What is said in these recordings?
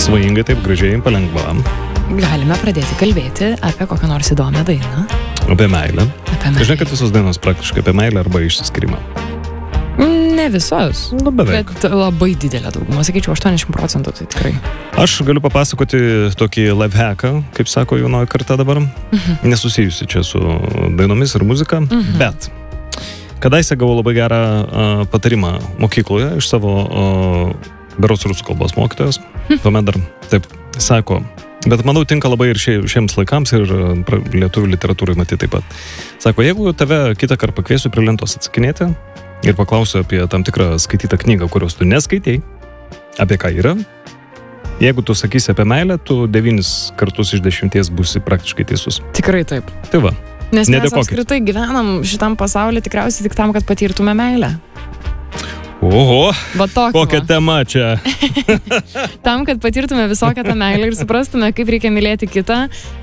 svajingai, taip gražiai, palengva. Galime pradėti kalbėti apie kokią nors įdomią dainą. Apie meilę. Žinai, kad visos dainos praktiškai apie meilę arba išsiskyrimą. Ne visos, beveik. Bet labai didelė dauguma, sakyčiau, 80%, tai tikrai. Aš galiu papasakoti tokį lifehacką, kaip sako jaunoji karta dabar, nesusijusi čia su dainomis ir muzika, bet kadaise gavau labai gerą patarimą mokykloje iš savo berods rusų kalbos mokytojos, tuomet dar taip sako, bet manau tinka labai ir šiems laikams ir lietuvių literatūrai matyti taip pat. Sako, jeigu tave kitą kartą pakviesiu prie lentos atsakinėti ir paklausiu apie tam tikrą skaitytą knygą, kurios tu neskaitei, apie ką yra, jeigu tu sakysi apie meilę, tu 9 kartus iš 10 būsi praktiškai teisus. Tikrai taip. Tai va. Nes mes apskritai gyvenam šitam pasaulyje tikriausiai tik tam, kad patirtume meilę. Oho, kokia va. Tema čia. Tam, kad patirtume visokią tą meilę ir suprastume, kaip reikia mylėti kitą,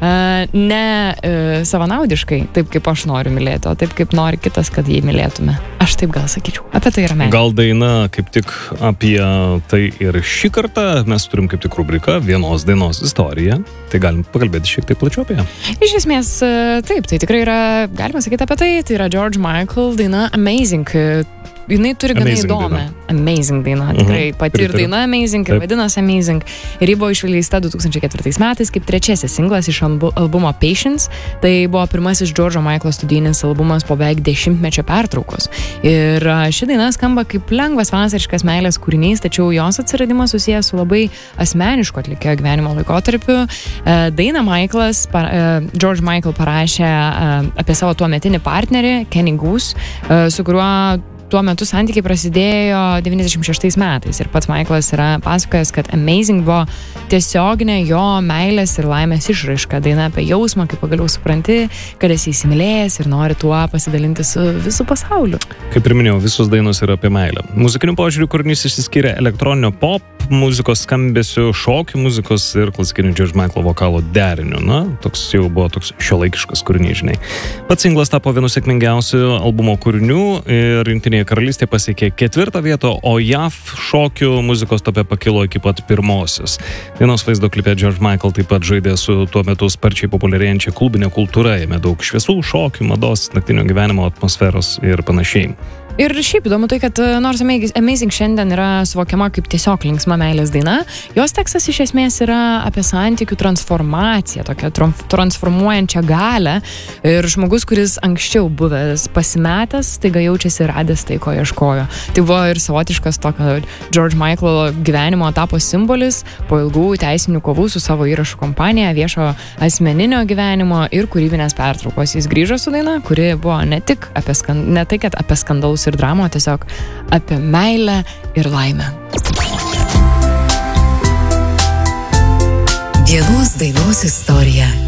ne savanaudiškai, taip kaip aš noriu mylėti, o taip kaip nori kitas, kad jį mylėtume. Aš taip gal sakyčiau. Apie tai yra meilė. Gal daina kaip tik apie tai ir šį kartą mes turim kaip tik rubriką vienos dainos istorija. Tai galim pakalbėti šiek tiek plačiau apie ją. Iš esmės, taip, tai tikrai yra, galima sakyti apie tai, tai yra George Michael daina Amazing. Jinai turi gana įdomią. Amazing daina. Tikrai pati ir daina Amazing ir vadinasi Amazing. Ir ji buvo išleista 2004 metais kaip trečiasis singlas iš albumo Patience. Tai buvo pirmasis George'o Michael'o studijinis albumas po beveik 10-mečio pertraukos. Ir ši daina skamba kaip lengvas vasariškas meilės kūrinys, tačiau jos atsiradimas susijęs su labai asmenišku atlikėjo gyvenimo laikotarpiu. Dainą George Michael parašė apie savo tuometinį partnerį Kenny Goose, su kuriuo tuo metu santykiai prasidėjo 96 metais ir pats Michaelas yra pasakojęs, kad Amazing buvo tiesioginė jo meilės ir laimės išraiška, daina apie jausmą, kaip pagaliau supranti, kad esi įsimylėjęs ir nori tuo pasidalinti su visų pasauliu. Kaip ir minėjau, visos dainos yra apie meilę. Muzikiniu požiūriu kūrinys išsiskyrė elektroninio pop muzikos skambesiu, šokių muzikos ir klasikinių George Michael vokalo deriniu. Na, toks jau buvo toks šiuolaikiškas kūrinys, žinai. Pats singlas tapo vienu sėkmingiausių albumo kūrinių ir Jungtinėje karalystėje pasiekė 4. vietą, o JAV šokių muzikos tope pakilo iki pat 1. Vienos vaizdo klipe George Michael taip pat žaidė su tuo metu sparčiai populiarėjančia klubinė kultūra, jame daug šviesų, šokių, mados, naktinio gyvenimo atmosferos ir panašiai. Ir šiaip įdomu tai, kad nors Amazing šiandien yra suvokiama kaip tiesiog linksma meilės daina, jos tekstas iš esmės yra apie santykių transformaciją, tokią transformuojančią galią. Ir žmogus, kuris anksčiau buvęs pasimetęs, staiga jaučiasi radęs tai, ko ieškojo. Tai buvo ir savotiškas tokio George Michael gyvenimo etapo simbolis po ilgų teisinių kovų su savo įrašų kompanija, viešo asmeninio gyvenimo ir kūrybinės pertraukos. Jis grįžo su daina, kuri buvo ne tai, kad apie skandalus ir dramo, tiesiog apie meilę ir laimę. Vienos dainos istorija.